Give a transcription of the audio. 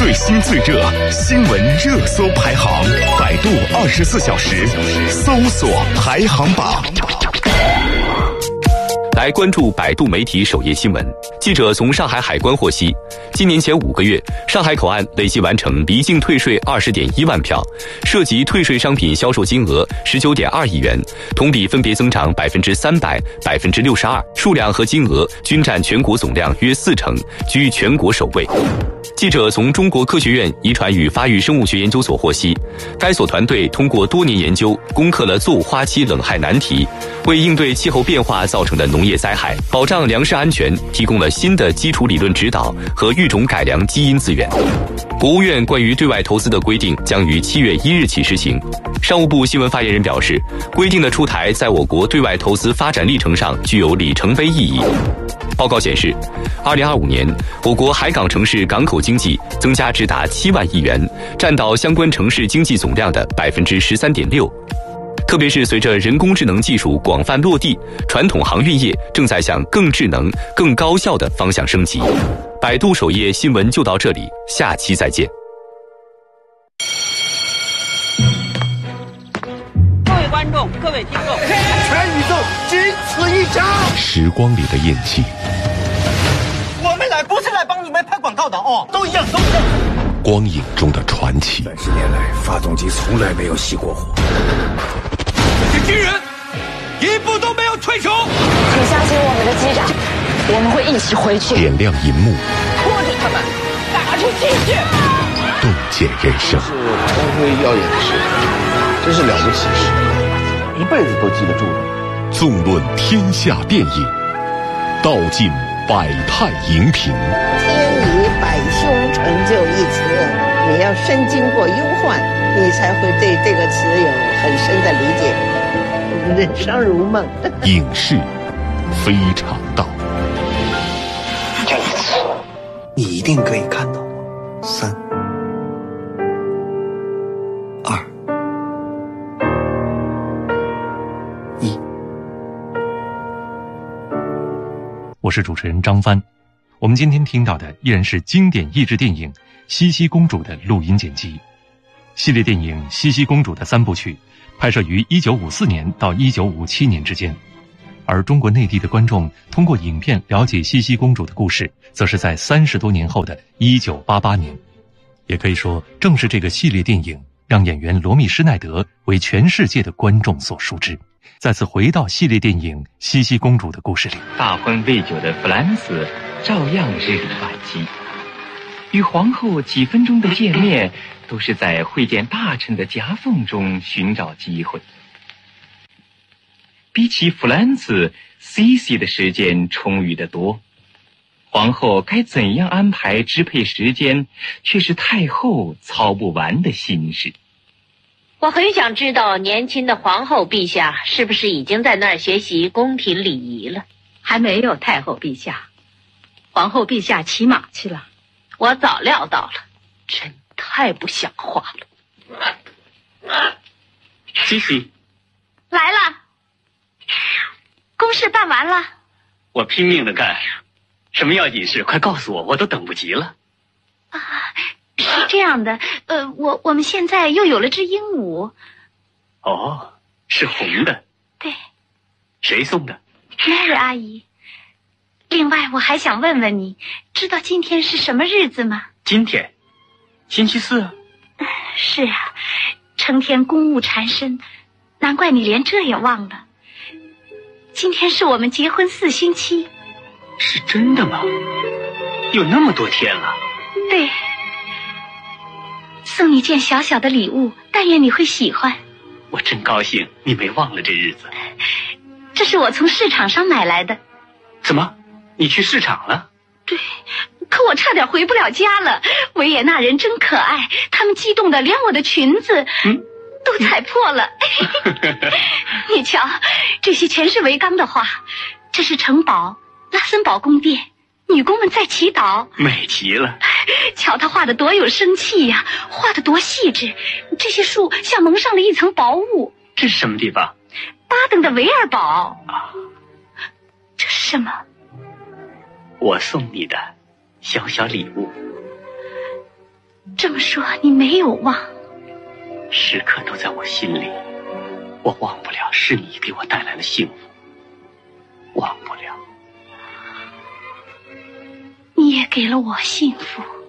最新最热新闻热搜排行，百度24小时搜索排行榜。 来关注百度媒体首页新闻。记者从上海海关获悉，今年前5个月，上海口岸累计完成离境退税20.1万票，涉及退税商品销售金额19.2亿元，同比分别增长300%、62%，数量和金额均占全国总量约40%，居全国首位。记者从中国科学院遗传与发育生物学研究所获悉，该所团队通过多年研究，攻克了作物花期冷害难题，为应对气候变化造成的农业灾害、保障粮食安全提供了新的基础理论指导和育种改良基因资源。国务院关于对外投资的规定将于7月1日起施行。商务部新闻发言人表示，规定的出台在我国对外投资发展历程上具有里程碑意义。报告显示，2025年我国海港城市港口经济增加至达7万亿元，占到相关城市经济总量的13.6%。特别是随着人工智能技术广泛落地，传统航运业正在向更智能、更高效的方向升级。百度首页新闻就到这里，下期再见。 各位观众，各位听众， 全宇宙仅此一家。 时光里的咽气， 我们来不是来帮你们拍广告的哦，都一样，都一样。 光影中的传奇。 30年来，发动机从来没有熄过火。 这些军人一步都没有退出。 请相信我们的机长，我们会一起回去。 点亮银幕， 拖着他们打出去去。 洞见人生。 是光辉耀眼的事，真是了不起的事，一辈子都记得住的。 纵论天下电影，道尽百态荧屏。 天以百凶成就一词，你要深经过忧患，你才会对这个词有很深的理解。人生如梦。 影视非常道。 这一次，你一定可以看到3、2、1。 我是主持人张帆。我们今天听到的依然是经典益智电影《茜茜公主》的录音剪辑。系列电影《茜茜公主》的3部曲拍摄于1954年到1957年之间，而中国内地的观众通过影片了解茜茜公主的故事，则是在30多年后的1988年。也可以说，正是这个系列电影让演员罗密施耐德为全世界的观众所熟知。再次回到系列电影《茜茜公主》的故事里， 大婚未久的弗兰斯照样日理万机，与皇后几分钟的见面都是在会见大臣的夹缝中寻找机会。比起弗兰斯，茜茜的时间充裕得多。皇后该怎样安排支配时间，却是太后操不完的心事。 我很想知道年轻的皇后陛下是不是已经在那儿学习宫廷礼仪了？ 还没有，太后陛下。皇后陛下骑马去了。 我早料到了，真太不像话了。 茜茜来了，公事办完了。 我拼命的干，什么要紧事快告诉我，我都等不及了。 啊，是这样的，我们现在又有了只鹦鹉。 哦，是红的。 对。 谁送的？ Mary 阿姨。另外我还想问问你，知道今天是什么日子吗？ 今天星期4啊。 是啊，成天公务缠身，难怪你连这也忘了。今天是我们结婚4星期。 是真的吗？有那么多天了。 对。送你件小小的礼物，但愿你会喜欢。 我真高兴你没忘了这日子。 这是我从市场上买来的。 怎么？你去市场了？ 对，可我差点回不了家了。维也纳人真可爱，他们激动的连我的裙子都踩破了。你瞧，这些全是维刚的画。这是城堡，拉森堡宫殿，女工们在祈祷， 美极了。 瞧他画的多有生气呀，画的多细致。这些树像蒙上了一层薄雾。 这是什么地方？ 巴登的维尔堡。这是什么？ 我送你的小小礼物。 这么说你没有忘？ 时刻都在我心里，我忘不了是你给我带来了幸福，忘不了。 你也给了我幸福。